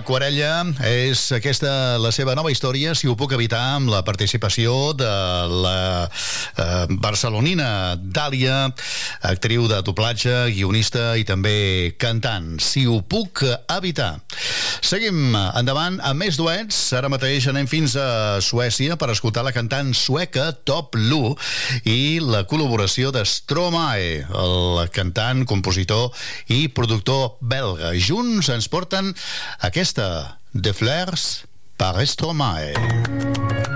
Querella és aquesta la seva nova història, si ho puc evitar, amb la participació de la barcelonina Dàlia, actriu de doblatge, guionista i també cantant. Si ho puc evitar. Seguim endavant amb més duets. Ara mateix anem fins a Suècia per escoltar la cantant sueca Top Lu i la col·laboració de Stromae, el cantant, compositor i productor belga. Junts ens porten aquesta De Fleurs par Stromae.